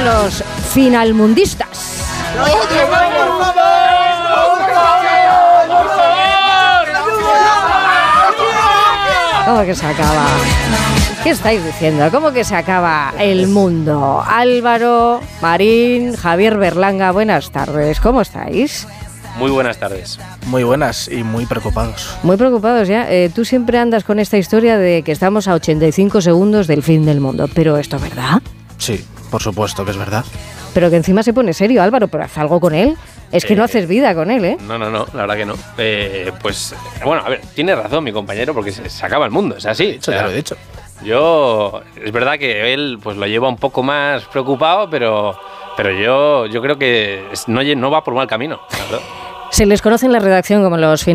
los finalmundistas. ¿Cómo que se acaba? ¿Qué estáis diciendo? ¿Cómo que se acaba el mundo? Álvaro, Marín, Javier Berlanga, buenas tardes. ¿Cómo estáis? Muy buenas tardes. Muy buenas y muy preocupados. Muy preocupados ya. Tú siempre andas con esta historia de que estamos a 85 segundos del fin del mundo. ¿Pero esto es verdad? Sí, por supuesto que es verdad. Pero que encima se pone serio, Álvaro, pero haz algo con él. Es que no haces vida con él, ¿eh? No, la verdad que no. Bueno, a ver, tiene razón mi compañero porque se acaba el mundo, es así. Eso ya lo he dicho. Es verdad que él pues lo lleva un poco más preocupado, pero yo creo que no va por mal camino, la verdad. Se les conoce en la redacción como los